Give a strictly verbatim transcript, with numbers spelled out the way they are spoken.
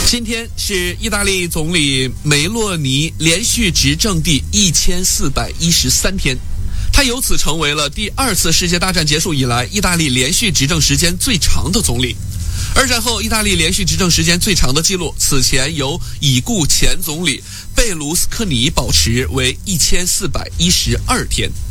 今天是意大利总理梅洛尼连续执政第一千四百一十三天，他由此成为了第二次世界大战结束以来意大利连续执政时间最长的总理。二战后，意大利连续执政时间最长的记录，此前由已故前总理贝卢斯科尼保持为一千四百一十二天。